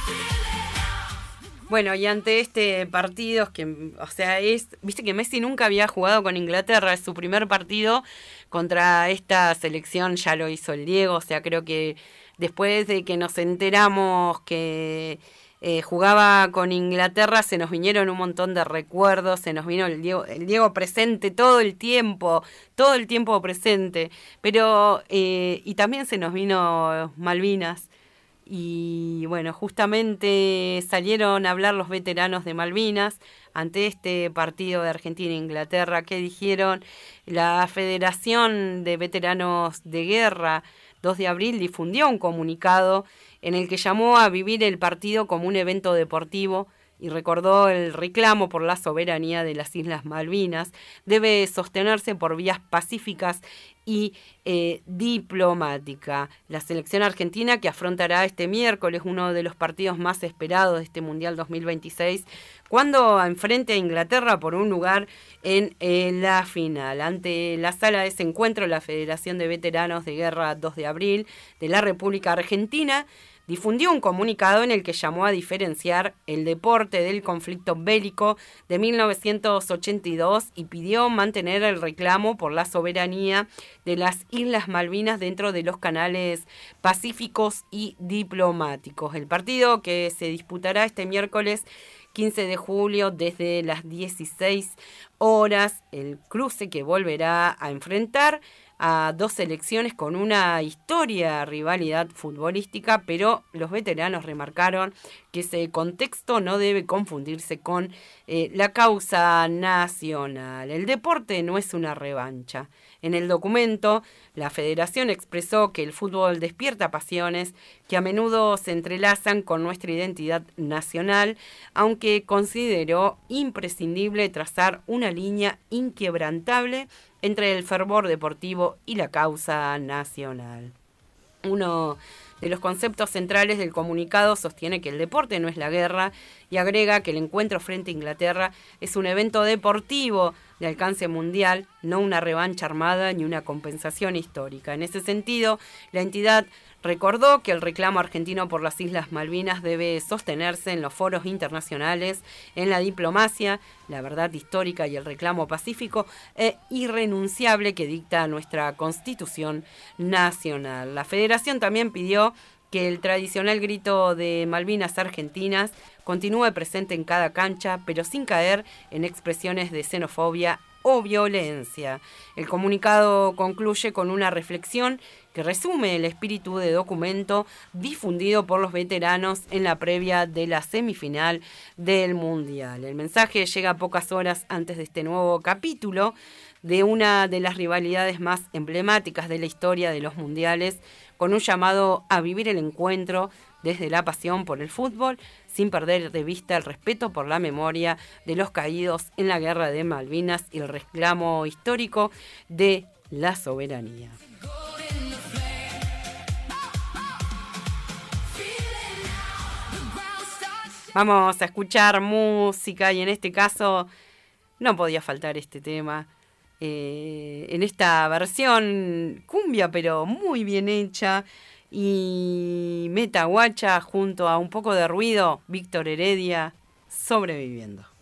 Bueno, y ante este partido, que, o sea, viste que Messi nunca había jugado con Inglaterra, es su primer partido contra esta selección, ya lo hizo el Diego, o sea, creo que después de que nos enteramos que jugaba con Inglaterra, se nos vinieron un montón de recuerdos, se nos vino el Diego presente todo el tiempo presente, pero, y también se nos vino Malvinas. Y bueno, justamente salieron a hablar los veteranos de Malvinas ante este partido de Argentina e Inglaterra. ¿Qué dijeron? La Federación de Veteranos de Guerra, 2 de abril, difundió un comunicado en el que llamó a vivir el partido como un evento deportivo y recordó el reclamo por la soberanía de las Islas Malvinas. Debe sostenerse por vías pacíficas y diplomática. La selección argentina, que afrontará este miércoles uno de los partidos más esperados de este Mundial 2026, cuando enfrente a Inglaterra por un lugar en la final. Ante la sala de ese encuentro, la Federación de Veteranos de Guerra 2 de abril de la República Argentina difundió un comunicado en el que llamó a diferenciar el deporte del conflicto bélico de 1982 y pidió mantener el reclamo por la soberanía de las Islas Malvinas dentro de los canales pacíficos y diplomáticos. El partido, que se disputará este miércoles 15 de julio desde las 16 horas, el cruce que volverá a enfrentar a 2 selecciones con una histórica rivalidad futbolística, pero los veteranos remarcaron que ese contexto no debe confundirse con la causa nacional. El deporte no es una revancha. En el documento, la Federación expresó que el fútbol despierta pasiones que a menudo se entrelazan con nuestra identidad nacional, aunque consideró imprescindible trazar una línea inquebrantable entre el fervor deportivo y la causa nacional. Uno de los conceptos centrales del comunicado sostiene que el deporte no es la guerra y agrega que el encuentro frente a Inglaterra es un evento deportivo de alcance mundial, no una revancha armada ni una compensación histórica. En ese sentido, la entidad recordó que el reclamo argentino por las Islas Malvinas debe sostenerse en los foros internacionales, en la diplomacia, la verdad histórica y el reclamo pacífico irrenunciable que dicta nuestra Constitución Nacional. La Federación también pidió que el tradicional grito de Malvinas Argentinas continúe presente en cada cancha, pero sin caer en expresiones de xenofobia o violencia. El comunicado concluye con una reflexión que resume el espíritu de documento difundido por los veteranos en la previa de la semifinal del Mundial. El mensaje llega pocas horas antes de este nuevo capítulo de una de las rivalidades más emblemáticas de la historia de los mundiales, con un llamado a vivir el encuentro desde la pasión por el fútbol, sin perder de vista el respeto por la memoria de los caídos en la Guerra de Malvinas y el reclamo histórico de la soberanía. Vamos a escuchar música y en este caso no podía faltar este tema. En esta versión cumbia, pero muy bien hecha, y metaguacha junto a un poco de ruido, Víctor Heredia, Sobreviviendo.